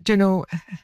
you know,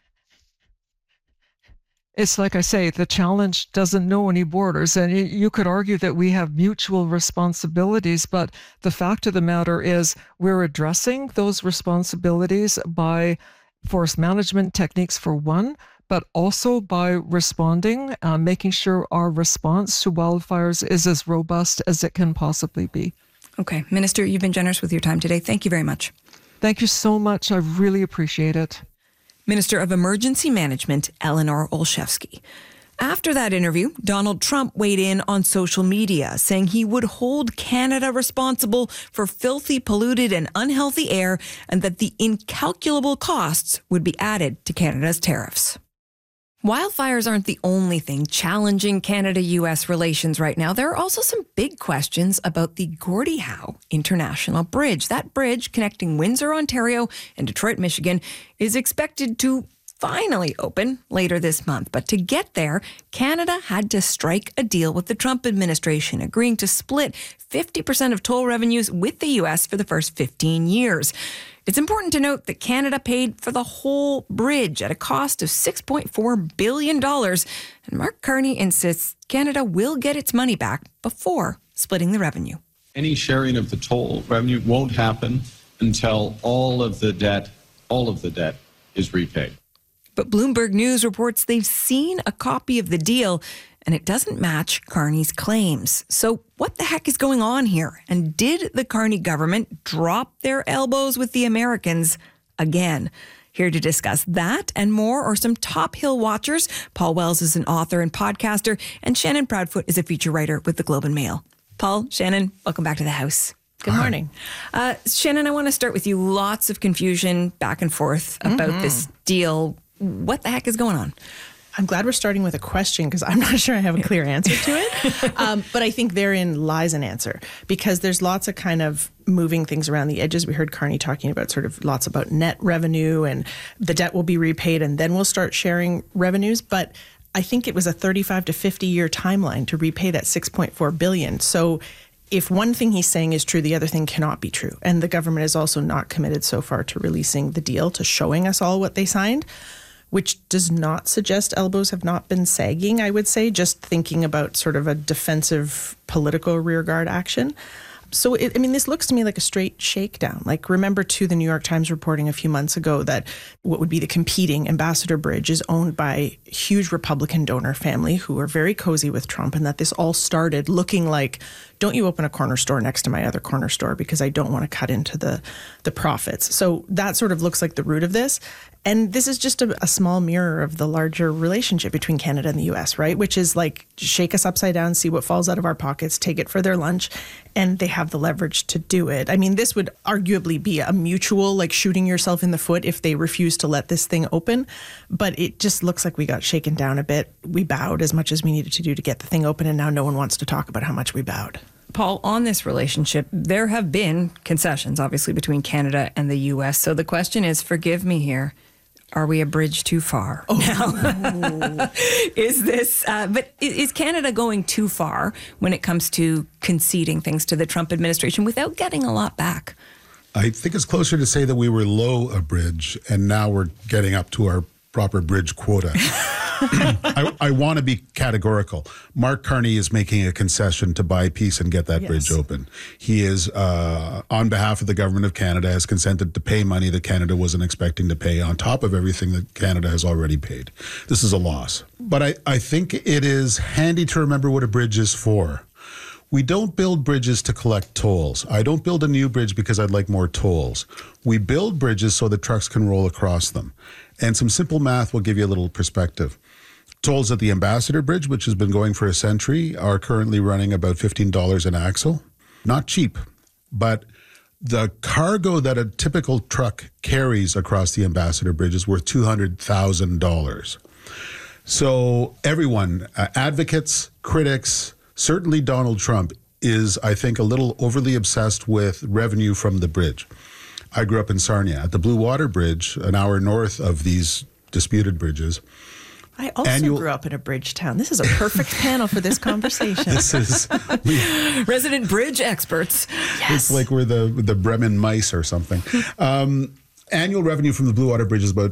it's like I say, the challenge doesn't know any borders. And you could argue that we have mutual responsibilities, but the fact of the matter is we're addressing those responsibilities by forest management techniques for one, but also by responding, making sure our response to wildfires is as robust as it can possibly be. Okay. Minister, you've been generous with your time today. Thank you very much. Thank you so much. I really appreciate it. Minister of Emergency Management, Eleanor Olszewski. After that interview, Donald Trump weighed in on social media, saying he would hold Canada responsible for filthy, polluted, and unhealthy air, and that the incalculable costs would be added to Canada's tariffs. Wildfires aren't the only thing challenging Canada-U.S. relations right now. There are also some big questions about the Gordie Howe International Bridge. That bridge connecting Windsor, Ontario and Detroit, Michigan is expected to finally open later this month. But to get there, Canada had to strike a deal with the Trump administration, agreeing to split 50% of toll revenues with the U.S. for the first 15 years. It's important to note that Canada paid for the whole bridge at a cost of $6.4 billion. And Mark Carney insists Canada will get its money back before splitting the revenue. Any sharing of the toll revenue won't happen until all of the debt is repaid. But Bloomberg News reports they've seen a copy of the deal and it doesn't match Carney's claims. So what the heck is going on here? And did the Carney government drop their elbows with the Americans again? Here to discuss that and more are some top Hill watchers. Paul Wells is an author and podcaster, and Shannon Proudfoot is a feature writer with the Globe and Mail. Paul, Shannon, welcome back to the House. Good morning. Shannon, I want to start with you. Lots of confusion back and forth about this deal. What the heck is going on? I'm glad we're starting with a question because I'm not sure I have a clear answer to it. But I think therein lies an answer because there's lots of kind of moving things around the edges. We heard Carney talking about sort of lots about net revenue and the debt will be repaid and then we'll start sharing revenues. But I think it was a 35 to 50 year timeline to repay that $6.4 billion. So if one thing he's saying is true, the other thing cannot be true. And the government is also not committed so far to releasing the deal, to showing us all what they signed, which does not suggest elbows have not been sagging, I would say, just thinking about sort of a defensive political rearguard action. So, this looks to me like a straight shakedown. Like, remember, too, the New York Times reporting a few months ago that what would be the competing Ambassador Bridge is owned by a huge Republican donor family who are very cozy with Trump, and that this all started looking like, don't you open a corner store next to my other corner store because I don't want to cut into the profits. So that sort of looks like the root of this. And this is just a small mirror of the larger relationship between Canada and the U.S., right? Which is like, shake us upside down, see what falls out of our pockets, take it for their lunch, and they have the leverage to do it. I mean, this would arguably be a mutual, like, shooting yourself in the foot if they refuse to let this thing open. But it just looks like we got shaken down a bit. We bowed as much as we needed to do to get the thing open, and now no one wants to talk about how much we bowed. Paul, on this relationship, there have been concessions, obviously, between Canada and the U.S. So the question is, forgive me here, are we a bridge too far? Now? Is Canada going too far when it comes to conceding things to the Trump administration without getting a lot back? I think it's closer to say that we were low a bridge and now we're getting up to our proper bridge quota. I want to be categorical. Mark Carney is making a concession to buy peace and get that bridge open. He is, on behalf of the government of Canada, has consented to pay money that Canada wasn't expecting to pay on top of everything that Canada has already paid. This is a loss. But I think it is handy to remember what a bridge is for. We don't build bridges to collect tolls. I don't build a new bridge because I'd like more tolls. We build bridges so that trucks can roll across them. And some simple math will give you a little perspective. Tolls at the Ambassador Bridge, which has been going for a century, are currently running about $15 an axle. Not cheap, but the cargo that a typical truck carries across the Ambassador Bridge is worth $200,000. So everyone, advocates, critics, certainly Donald Trump is, I think, a little overly obsessed with revenue from the bridge. I grew up in Sarnia. At the Blue Water Bridge, an hour north of these disputed bridges. I also grew up in a bridge town. This is a perfect panel for this conversation. This is resident bridge experts. Yes. It's like we're the Bremen mice or something. Annual revenue from the Blue Water Bridge is about